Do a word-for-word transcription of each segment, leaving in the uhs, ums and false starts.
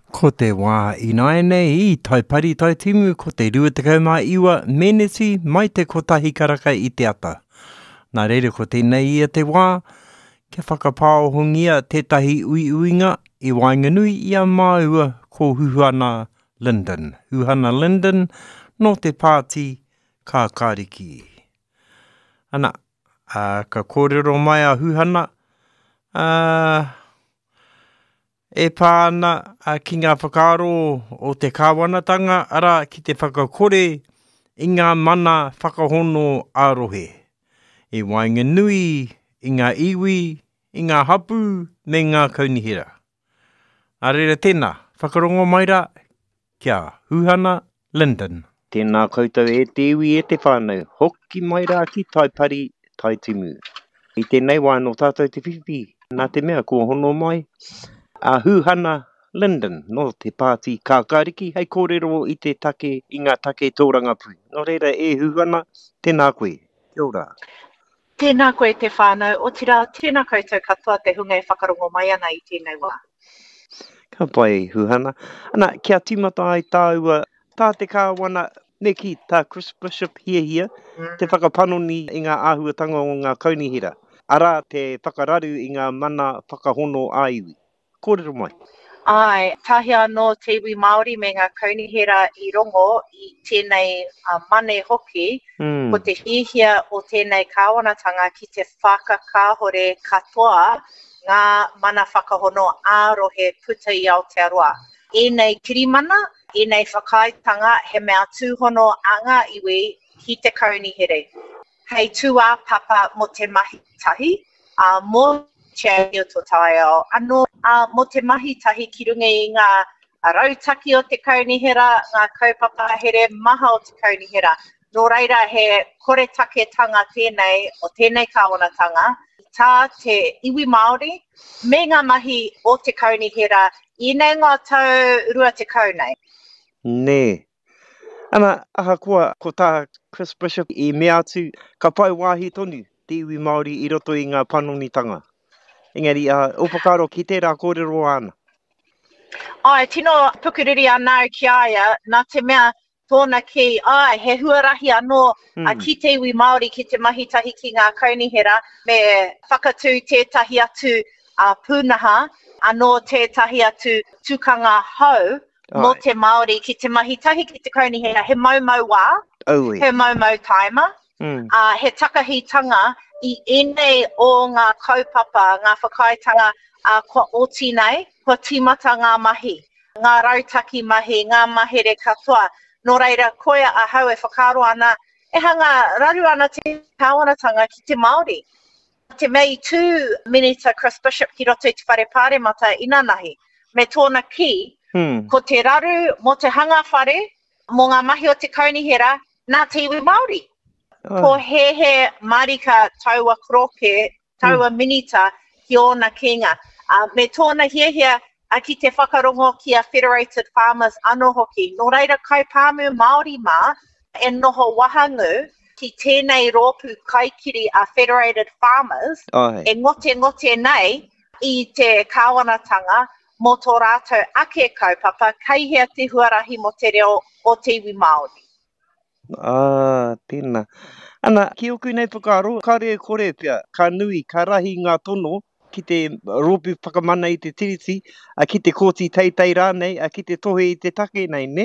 Ko te wā ināi nei I tai pari tai timu ko te rua tekau mā iwa meneti mai te kotahi karaka I te ata. Nā reira ko tēnei ia te wā, ke whakapāohongia tētahi ui uinga I Wainganui ia māua ko Huhana Linden. Huhana Linden no te pāti ka kariki. Ana, uh, ka kōrero mai a Huhana, uh, e pāna uh, ki ngā whakaaro o te kāwanatanga ara ki te whakakore I ngā mana whakahono ārohe. I Wainganui, I ngā iwi, I ngā hapu, me ngā kaunihira. A reira tēnā, whakarongo maira kia Huhana Linden. Tēnā koutou e te iwi e te whānau, hoki maira ki tai pari tai timu. I tēnei wā no tātou te whiwhi, nā te mea kua hono mai. A Huhana Linden, no te pāti kākāriki, hei kōrero I te take, I ngā take tōrangapū. No reira e Huhana, tēnā koe. Kia ora. Tēnā koe te whānau, o tira tēnā koutou katoa te hunga e whakarongo mai ana I tēnei wā. Ka pai, Huhana. Ana, kia tīmata ai tāua, tā te kāwana neki tā Chris Bishop hia hia, mm. te whakapanoni I ngā āhuatanga o ngā kaunihira. Ara te whakararu I ngā mana whakahono āiwi. Kōrero mai. Ai, tahia no te iwi Māori me ngā kaunihira I rongo I tēnei uh, mane hoki, mm. ko te hihia o tēnei kāwanatanga ki te whakakāhore katoa ngā mana whakahono ārohe puta I Aotearoa. E nei kirimana, e nei whakaitanga he mea tūhono anga iwi ki te kaunihere. Hei tūā papa mo te mahi tahi, uh, mo Cheo to taio. Ano uh, mo te mahi tahi ki runga I ngā rautaki o te kaunihira, ngā kaupapa here maha o te kaunihira. Nō reira he kore taketanga tēnei o tēnei kāwanatanga. Tā te iwi Māori, me ngā mahi o te kaunihira, I nei ngā tau rua te kaunei. Nē. Ana, aha kua, ko tā Chris Bishop I mea atu, ka pai wāhi tonu, te iwi Māori I roto I ngā panonitanga. Engari, uh, opakaro ki tērā kōrero ana. Ai, tino pukuriri anau ki aia, nā te mea tōna ki, ai, he huarahi anō mm. uh, ki te iwi Māori, ki te mahitahi ki ngā kaunihira, me whakatū tētahi atu uh, pūnaha, anō tētahi atu tūkanga hau, ai. Mō te Māori, ki te mahitahi ki te kaunihira, he maumau wā, oh, he maumau taima, mm. uh, he takahitanga, I ene o ngā kaupapa, ngā whakaitanga uh, kua oti nei, kua tīmata ngā mahi, ngā rautaki mahi, ngā mahere katoa. Nō reira, koia a hau e whakaro ana, e hanga raru ana te kāwanatanga ki te Māori. Te mei tū minita Chris Bishop ki roto I te whare pāremata inanahi. Me tōna ki, hmm. ko te raru mo te hanga whare, mo ngā mahi o te kaunihira, nā te iwi Māori. Oh. Ko he he marika taua kroke, taua mm. minita ki ona kinga. Uh, me tōna hia hia a ki te whakarongo ki a Federated Farmers anō hoki. Nō reira kai pāmu Māori mā e noho wahangu ki tēnei rōpū kaikiri a Federated Farmers oh, hey. E ngote ngote nei I te kāwanatanga mo tō rātou ake kaupapa kai hea te huarahi mo te reo o te iwi Māori. Ah, tēnā. Ana, ki oku nei whakaro, ka rea kore pia, ka nui, ka rahi ngā tono, ki te rōpū whakamana I te tiriti, a ki te kōti teitei rā nei, a ki te tohe I te take nei, ne?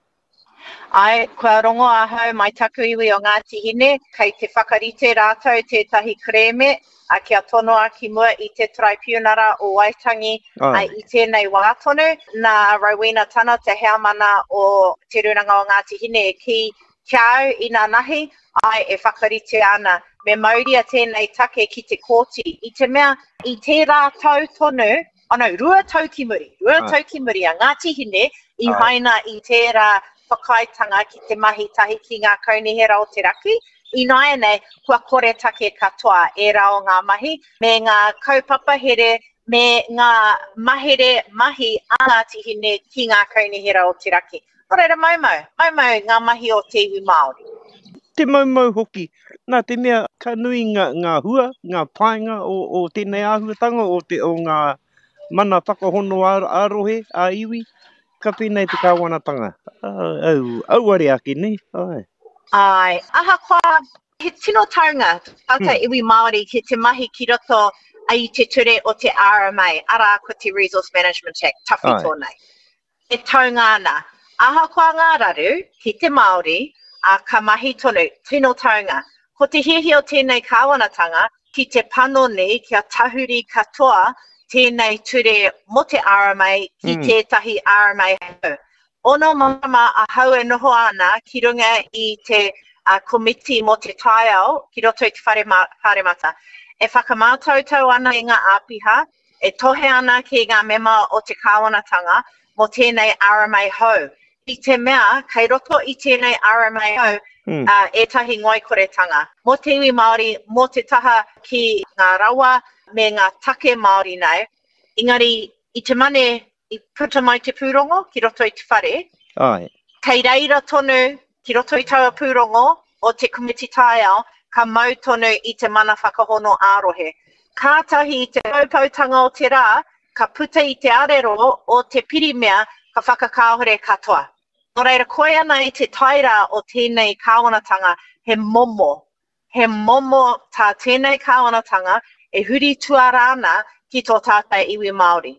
Ai, kua rongo a hau mai taku iwi o Ngāti Hine, kei te whakarite rātou tētahi kreme, a kia tono a ki mua I te tribunara o Waitangi, oh. a I tēnei wātonu, nā Rowena Tana, te heamana o te runanga o Ngāti Hine, ki kiau I ngā nahi, ai e whakarite ana, me mauria tēnei take ki te kōti. I te mea, I tērā tau tonu, oh no, rua tau ki muri, rua ah. tau ki muri a Ngāti Hine, I ah. haina I tērā whakaitanga ki te mahi tahi ki ngā kaunihera o te raki. I nāia nei, kua kore take katoa e rao ngā mahi, me ngā kaupapa here, me ngā mahere mahi a Ngāti Hine ki ngā kaunihera o te raki. Nō reira maumau, maumau ngā mahi o te iwi Māori. Te maumau hoki, nā te mea ka nui ngā, ngā hua, ngā painga o, o tēnei āhuatanga, o, te, o ngā mana whakahono ārohe, ā iwi. ka pina i te kāwanatanga. Au, au are aki ni. Ai. Ai, aha kwa, he tino taunga, tata hmm. iwi Māori ki te mahi ki roto ai te ture o te R M A, Ara ko te Resource Management Act, tawhi tōnei. E taunga ana, aha kwa ngā raru, ki te Māori, a ka mahi tonu, tino taunga. Ko te hihi o tēnei kāwanatanga, ki te panoni, kia tahuri katoa, tēnei ture mo te R M A, ki mm. tētahi R M A hau. Ono mama a hau e noho ana, ki runga i te uh, komiti mo te taiao, ki roto i te whare, ma whare mata. E whakamātautau ana i ngā āpiha, e tohe ana ki ngā mema o te kāwanatanga, mo tēnei R M A hau. I te mea, kei roto i tēnei R M A hau, mm. uh, e tahi ngoikoretanga. Mo te iwi Māori, mo te taha ki ngā rawa, me ngā take Māori nei, ingari i te mane i puta mai te pūrongo ki roto i te whare. Ai. Kei reira tonu ki roto i taua pūrongo o te komiti taiao, ka mau tonu i te mana whakahono ārohe. Kātahi i te paupautanga o te rā, ka puta i te arero o te pirimea ka whakakāhore katoa. Nō reira koe ana i te taira o tēnei kāwanatanga he momo. He momo tā tēnei kāwanatanga e huri tuarana ki tō tātai iwi Māori.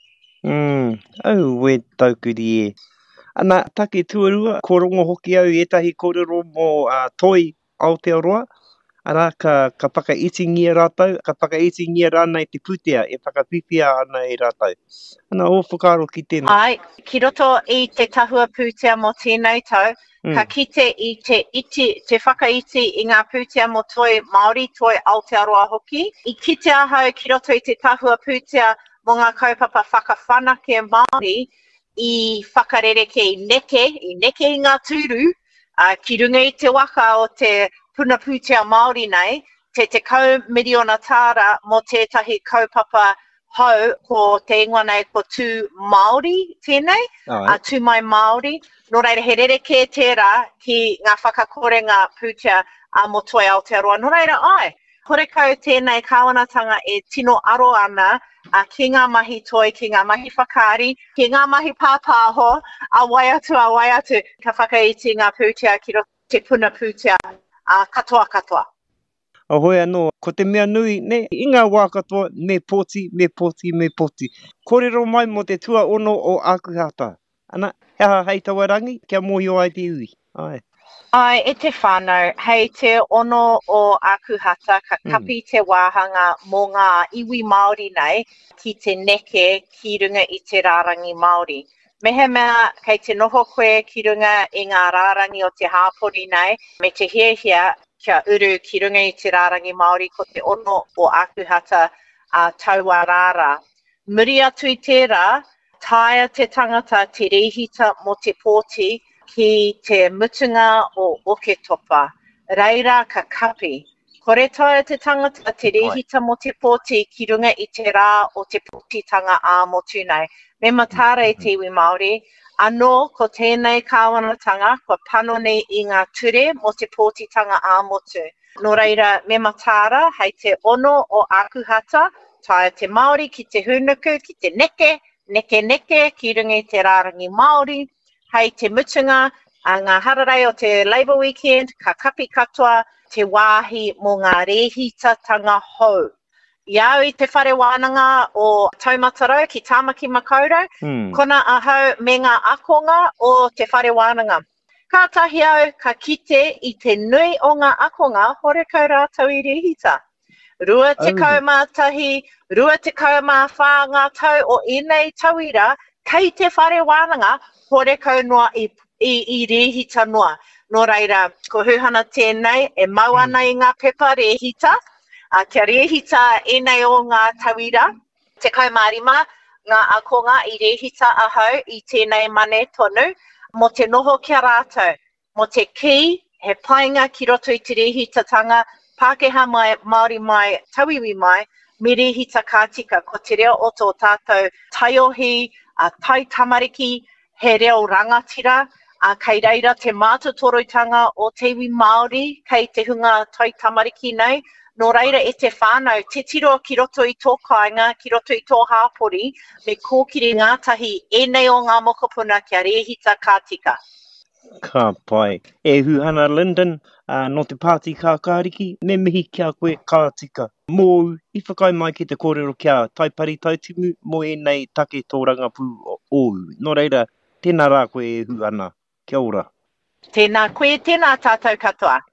Mm, au, we taukuri e. Ana, take tuarua, ko rongo hoki au e tahi kōrero mō uh, toi Aotearoa. Ara, ka, ka whakaiti ngia rātau, ka whakaiti ngia rāna i te putea, e whakapipia ana i rātau. Ana, o whakaro ki tēnā. Ai, ki roto i te tahua putea mo tēnei tau, mm. ka kite i te iti, te whakaiti i ngā putea mo toi Māori, toi Aotearoa hoki. I kite ahau ki roto i te tahua putea mo ngā kaupapa whakawhanake Māori, i whakarereke i neke, i neke i ngā tūru, uh, ki runga i te waka o te puna pūtea Māori nei, te te kau miliona tāra mo tētahi kaupapa hau ko te ingoa nei ko tū Māori tēnei, oh, a tū mai Māori. Nō reira he rereke tērā ki ngā whakakorenga pūtea a mo toi Aotearoa. Nō reira ai, hore kau tēnei kāwanatanga e tino aro ana a ki ngā mahi toi, ki ngā mahi whakaari, ki ngā mahi pāpāho, a waiatu, a waiatu, ka whakaiti ngā pūtea ki ro te puna pūtea. A katoa katoa. Ahoi anō, ko te mea nui, ne, i ngā wā katoa, me poti, me poti, me poti. Kōrero mai mo te tua ono o Akuhata. Ana, hea hei tawarangi, kia mōhio ai te ui. Ai. Ai, e te whānau, hei te ono o Akuhata, ka kapi mm. te wāhanga mō ngā iwi Māori nei, ki te neke ki runga i te rārangi Māori. Mehe mea, kei te noho koe ki runga i ngā rārangi o te hāpori nei, me te hiahia kia uru ki runga i te rārangi Māori ko te ono o Akuhata a taua rāra. Muri atu i tērā, taia te tangata te rehita mo te pōti ki te mutunga o Oketopa. Reira ka kapi. Kore taia te tangata te rehita mo te pōti ki runga i te rā o te pōtitanga a motu nei. Me matara e te iwi Māori, anō ko tēnei kāwanatanga, ko panoni i ngā ture mo te pōtitanga a motu. Nō reira, me matara, hei te ono o Akuhata, taia te Māori ki te hunuku, ki te neke, neke neke, ki runga i te rārangi Māori, hei te mutunga, a ngā hararei o te Labour Weekend, ka kapi katoa, te wāhi mo ngā rehitatanga hou. Iau i te whare wānanga o Taumatarau ki Tāmaki Makaurau, mm. kona ahau me ngā akonga o te whare wānanga. Kātahi au ka kite i te nui o ngā akonga hore kau rātau i rehita. Rua te oh. kaumātahi, rua te kaumāwhā ngā tau o enei tauira, kei te whare wānanga hore kau noa i, i, i rehita noa. Nō reira, ko huhana tēnei, e mau ana mm. i ngā pepa rehita, a kia rehita enei o ngā tauira, te kaumārima, ngā akonga i rehita ahau i tēnei mane tonu, mo te noho kia rātou, mo te ki, he painga ki roto i te rehitatanga, Pākehā mai, Māori mai, Tauiwi mai, me rehita kātika, ko te reo o tō tātou taiohi, a tai tamariki, he reo rangatira, a kei reira te mātutoroitanga o te iwi Māori, kei te hunga tai tamariki nei, No reira e te whānau, te tiro ki roto i tō kāinga, ki roto i tō hāpori, me kōkiri ngātahi e nei o ngā mokopuna kia rehita kā tika. Ka pai. E huhana Lyndon, uh, no te pāti kā kāriki, me mihi kia koe kā tika. Mō i whakai mai ki te kōrero kia taipari taitimu, mo e nei take tō rangapū o. No reira, tēnā rā koe e huhana. Kia ora. Tēnā koe, tēnā tātou katoa.